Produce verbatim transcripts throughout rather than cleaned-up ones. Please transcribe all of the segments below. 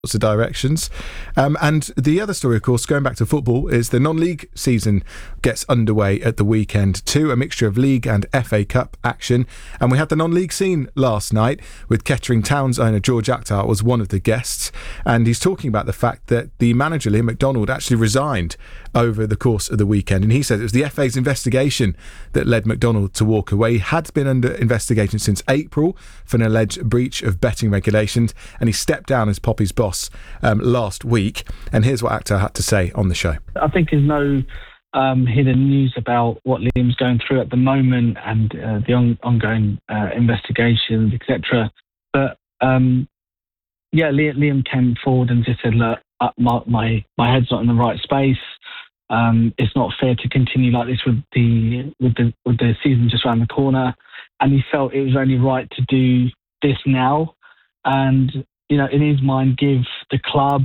lots of directions. Um, and the other story, of course, going back to football, is the non-league season gets underway at the weekend too, a mixture of league and F A Cup action. And we had the non-league scene last night with Kettering Town's owner George Akhtar was one of the guests, and he's talking about the fact that the manager Liam McDonald actually resigned over the course of the weekend, and he says it was the F A's investigation that led McDonald to walk away. He had been under investigation since April for an alleged breach of betting regulations, and he stepped down as Poppy's boss Um, last week. And here's what Akhtar had to say on the show. I think there's no um, hidden news about what Liam's going through at the moment and uh, the on- ongoing uh, investigations, et cetera. But um, yeah, Liam, Liam came forward and just said, "Look, uh, my, my my head's not in the right space. Um, it's not fair to continue like this with the with the with the season just around the corner." And he felt it was only right to do this now. And you know, in his mind, give the club,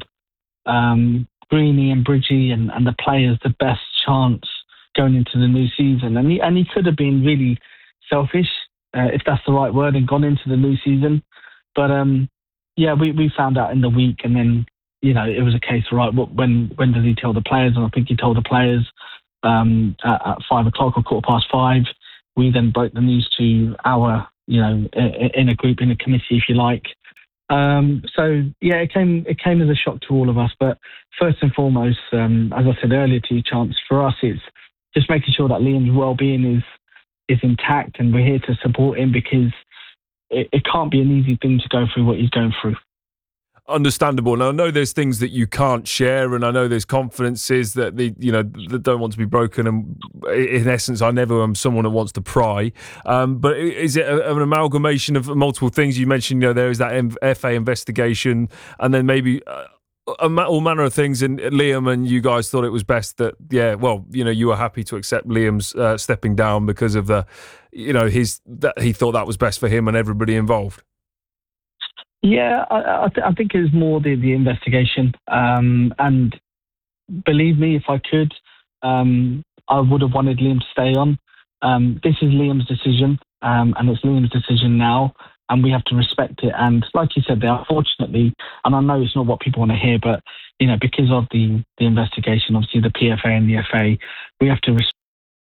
um, Greeny and Bridgie and, and the players the best chance going into the new season. And he, and he could have been really selfish, uh, if that's the right word, and gone into the new season. But, um, yeah, we, we found out in the week, and then, you know, it was a case of, right, when, when does he tell the players? And I think he told the players um, at, at five o'clock or quarter past five. We then broke the news to our, you know, in a group, in a committee, if you like. Um, so yeah, it came it came as a shock to all of us. But first and foremost, um, as I said earlier to you, Chance, for us it's just making sure that Liam's well-being is is intact, and we're here to support him, because it, it can't be an easy thing to go through what he's going through. Understandable. Now, I know there's things that you can't share, and I know there's confidences that they, you know, that don't want to be broken. And in essence, I never am someone that wants to pry. Um, but is it a, an amalgamation of multiple things? You mentioned, you know, there is that F A investigation, and then maybe uh, all manner of things. And Liam and you guys thought it was best that, yeah, well, you know, you were happy to accept Liam's uh, stepping down because of the, you know, his that he thought that was best for him and everybody involved. Yeah, I, I, th- I think it was more the, the investigation. Um, and believe me, if I could, um, I would have wanted Liam to stay on. Um, this is Liam's decision, um, and it's Liam's decision now, and we have to respect it. And like you said, there, unfortunately, and I know it's not what people want to hear, but you know, because of the, the investigation, obviously the P F A and the F A, we have to respect